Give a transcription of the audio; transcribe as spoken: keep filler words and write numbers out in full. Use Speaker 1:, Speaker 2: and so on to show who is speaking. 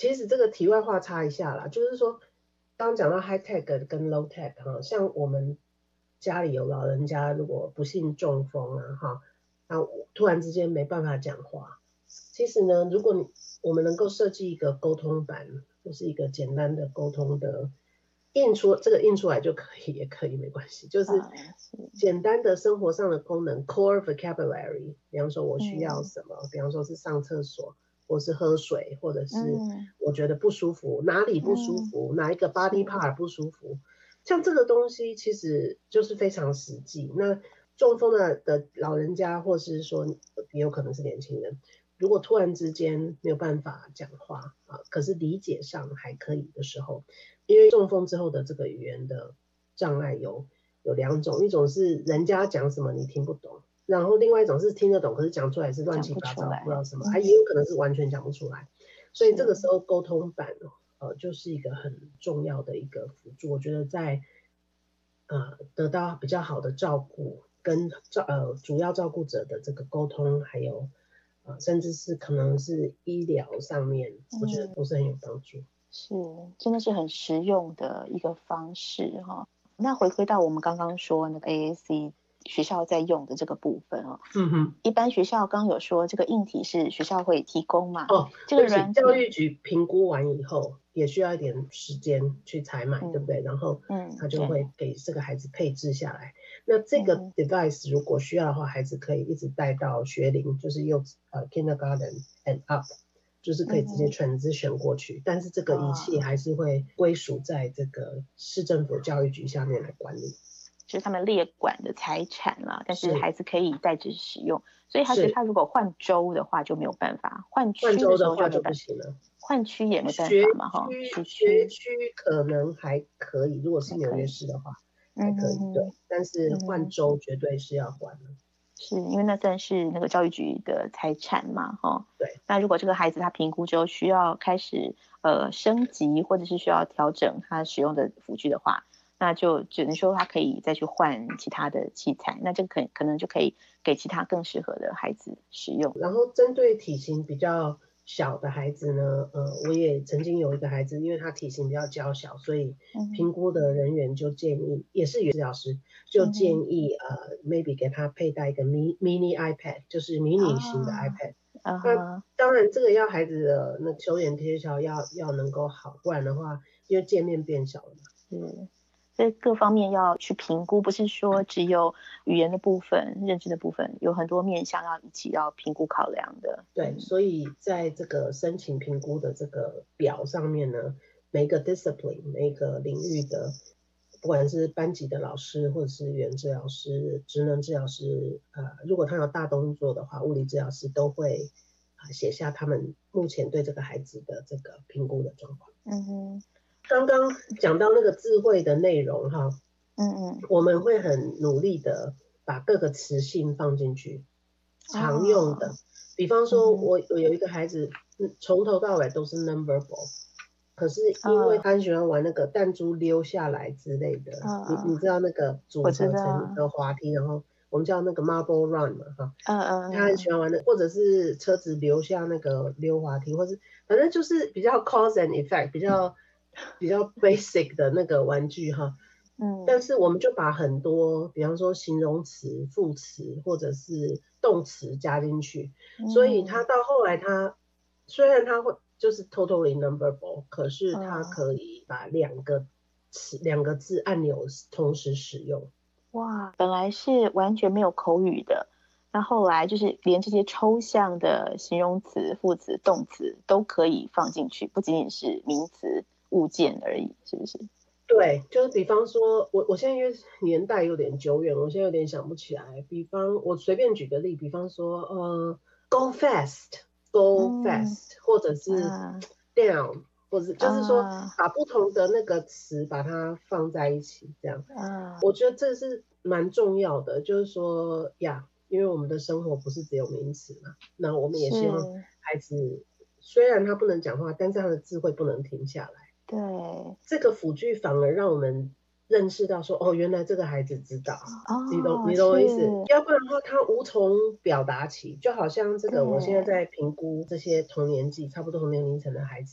Speaker 1: 其实这个题外话插一下啦，就是说刚讲到 high tech 跟 low tech 哈，像我们家里有老人家如果不幸中风啊哈，然后突然之间没办法讲话，其实呢，如果你我们能够设计一个沟通板，或是一个简单的沟通的印出这个印出来就可以，也可以没关系，就是简单的生活上的功能 core vocabulary， 比方说我需要什么，嗯、比方说是上厕所，或是喝水，或者是我觉得不舒服，嗯、哪里不舒服，嗯、哪一个 body part 不舒服，像这个东西其实就是非常实际。那中风的的老人家，或是说也有可能是年轻人，如果突然之间没有办法讲话啊，可是理解上还可以的时候，因为中风之后的这个语言的障碍有有两种，一种是人家讲什么你听不懂，然后另外一种是听得懂，可是讲出来是乱七八糟，不, 不知道什么，啊，也有可能是完全讲不出来。所以这个时候沟通板呃就是一个很重要的一个辅助，我觉得在呃得到比较好的照顾跟照呃主要照顾者的这个沟通，还有呃甚至是可能是医疗上面，我觉得都是很有帮助。
Speaker 2: 是，真的是很实用的一个方式哈。那回归到我们刚刚说那个 A A C 学校在用的这个部分哦，
Speaker 1: 嗯哼，
Speaker 2: 一般学校刚有说这个硬体是学校会提供嘛？
Speaker 1: 哦，
Speaker 2: 这个软体
Speaker 1: 教育局评估完以后，也需要一点时间去采买，嗯、对不对？然后他就会给这个孩子配置下来。那这个 device 如果需要的话，孩子可以一直带到学龄，就是幼呃 kindergarten and up。就是可以直接 transition 过去，嗯、但是这个仪器还是会归属在这个市政府教育局下面来管理，
Speaker 2: 就是他们列管的财产啦，但是孩子可以代之使用，所以孩子他如果换州的话就没有办法，换区
Speaker 1: 的
Speaker 2: 时候
Speaker 1: 就不行了，
Speaker 2: 换区也没办法嘛哈，
Speaker 1: 学区可能还可以，如果是纽约市的话还可以，嗯、对，但是换州绝对是要换的。
Speaker 2: 是因为那算是那个教育局的财产嘛，哈。
Speaker 1: 对。
Speaker 2: 那如果这个孩子他评估之后需要开始呃升级，或者是需要调整他使用的辅具的话，那就只能说他可以再去换其他的器材，那这个可可能就可以给其他更适合的孩子使用。
Speaker 1: 然后针对体型比较小的孩子呢，呃，我也曾经有一个孩子，因为他体型比较娇小，所以评估的人员就建议，嗯、也是语言治疗师，就建议、嗯、呃 maybe 给他佩戴一个 mini mini iPad， 就是迷你型的 iPad。
Speaker 2: 啊、
Speaker 1: 那当然这个要孩子的那手眼协调要要能够好，不然的话，因为界面变小了嘛。
Speaker 2: 嗯。所以各方面要去评估，不是说只有语言的部分、认知的部分，有很多面向要一起要评估考量的。
Speaker 1: 对，所以在这个申请评估的这个表上面呢，每个 discipline 每个领域的，不管是班级的老师或者是语言治疗师、职能治疗师，呃，如果他有大动作的话，物理治疗师都会啊写下他们目前对这个孩子的这个评估的状况。
Speaker 2: 嗯哼。
Speaker 1: 刚刚讲到那个智慧的内容哈，
Speaker 2: 嗯嗯，
Speaker 1: 我们会很努力的把各个词性放进去，常用的，哦、比方说我我有一个孩子，从头到尾都是 non-verbal， 可是因为他很喜欢玩那个弹珠溜下来之类的，哦、你你知道那个组合成一个滑梯，然后我们叫那个 marble run 嘛哈，
Speaker 2: 嗯嗯，
Speaker 1: 他很喜欢玩的，或者是车子留下那个溜滑梯，或是反正就是比较 cause and effect， 比较。比较 basic 的那个玩具哈，嗯，但是我们就把很多，比方说形容词、副词或者是动词加进去，嗯、所以他到后来他虽然他会就是 totally non-verbal， 可是他可以把两个词、两、哦、个字按钮同时使用。
Speaker 2: 哇，本来是完全没有口语的，那后来就是连这些抽象的形容词、副词、动词都可以放进去，不仅仅是名词。物件而已，是不是？
Speaker 1: 对，就是比方说，我我现在因为年代有点久远，我现在有点想不起来。比方我随便举个例，比方说，呃 ，go fast，go fast，、嗯、或者是 down，、啊、或者就是说把不同的那个词把它放在一起，这样。啊、我觉得这是蛮重要的，就是说呀，因为我们的生活不是只有名词嘛，那我们也希望孩子虽然他不能讲话，但是他的智慧不能停下来。
Speaker 2: 对，
Speaker 1: 这个辅具反而让我们认识到说，哦，原来这个孩子知道，哦、你懂你懂我意思？要不然的话，他无从表达起，就好像这个，我现在在评估这些同年纪、差不多同年龄层的孩子。